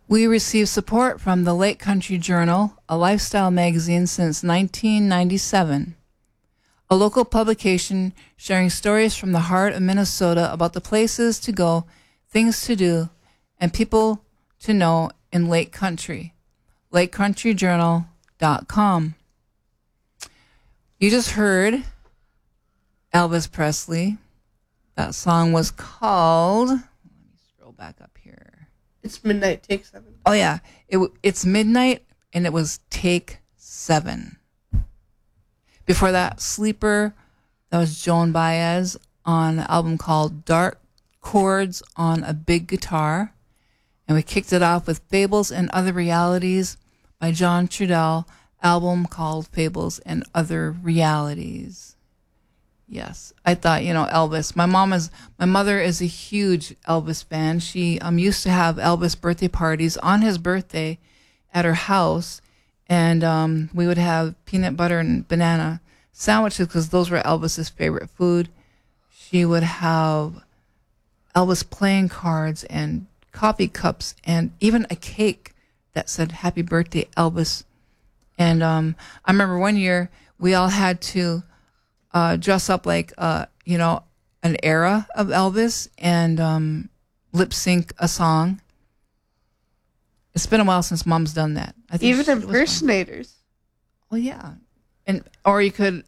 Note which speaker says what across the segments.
Speaker 1: We receive support from the Lake Country Journal, a lifestyle magazine since 1997, a local publication sharing stories from the heart of Minnesota about the places to go, things to do, and people to know in Lake Country. LakeCountryJournal.com. You just heard Elvis Presley. That song was called, let me scroll back up here.
Speaker 2: It's Midnight, Take 7.
Speaker 1: Oh, yeah. It's Midnight, and it was Take 7. Before that, Sleeper, that was Joan Baez on an album called Dark Chords on a Big Guitar. And we kicked it off with Fables and Other Realities by John Trudell, album called Fables and Other Realities. Yes, I thought, Elvis. My mother is a huge Elvis fan. She used to have Elvis birthday parties on his birthday at her house, and we would have peanut butter and banana sandwiches because those were Elvis's favorite food. She would have Elvis playing cards and coffee cups and even a cake that said "Happy Birthday, Elvis." And I remember one year we all had to dress up like, an era of Elvis and lip sync a song. It's been a while since Mom's done that. I think
Speaker 2: even impersonators.
Speaker 1: Well, yeah, or you could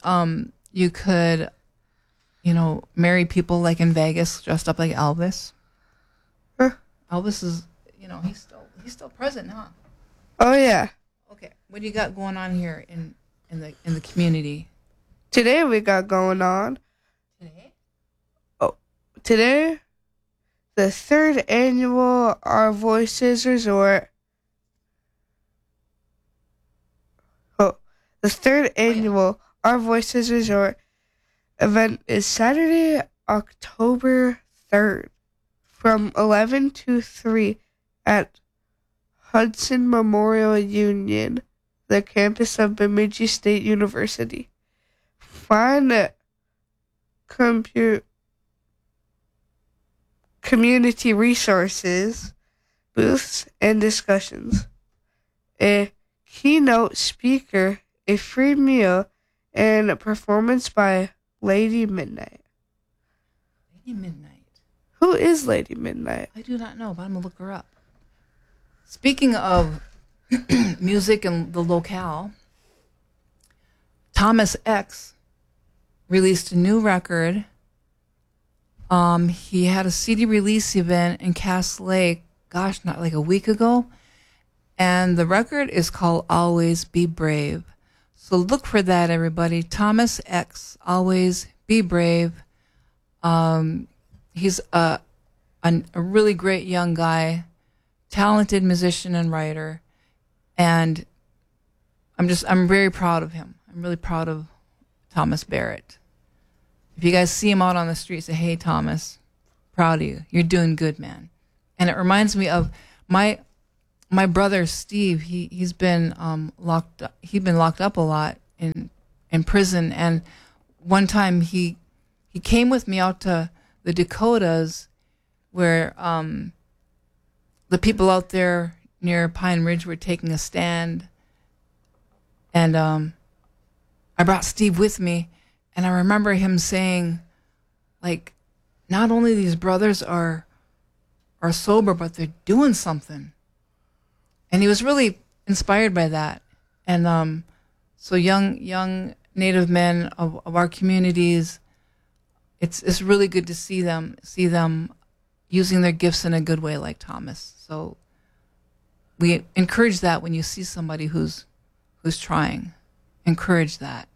Speaker 1: marry people like in Vegas dressed up like Elvis.
Speaker 2: Huh.
Speaker 1: Elvis is, he's still present, huh?
Speaker 2: Oh yeah.
Speaker 1: Okay, what do you got going on here in the community?
Speaker 2: Today we got going on. Today, the third annual Our Voices Resort. The third annual Our Voices Resort event is Saturday, October 3rd, from 11 to 3 at Hudson Memorial Union, the campus of Bemidji State University. Find community resources, booths, and discussions, a keynote speaker, a free meal, and a performance by Lady Midnight.
Speaker 1: Lady Midnight.
Speaker 2: Who is Lady Midnight?
Speaker 1: I do not know, but I'm going to look her up. Speaking of music and the locale, Thomas X released a new record. He had a CD release event in Cass Lake, not like a week ago. And the record is called Always Be Brave. So look for that, everybody. Thomas X, Always Be Brave. He's a really great young guy, talented musician and writer. And I'm very proud of him. I'm really proud of Thomas Barrett. If you guys see him out on the street, say, "Hey, Thomas, proud of you. You're doing good, man." And it reminds me of my brother Steve. He's been locked up. He's been locked up a lot in prison. And one time he came with me out to the Dakotas, where the people out there near Pine Ridge were taking a stand. And I brought Steve with me. And I remember him saying, like, not only these brothers are sober, but they're doing something. And he was really inspired by that. And so young Native men of our communities, it's really good to see them using their gifts in a good way, like Thomas. So we encourage that when you see somebody who's trying. Encourage that.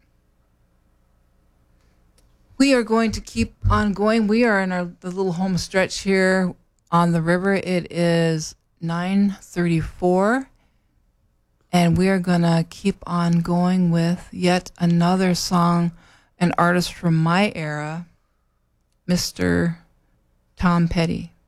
Speaker 1: We are going to keep on going. We are in the little home stretch here on the river. It is 9:34, and we are going to keep on going with yet another song, an artist from my era, Mr. Tom Petty.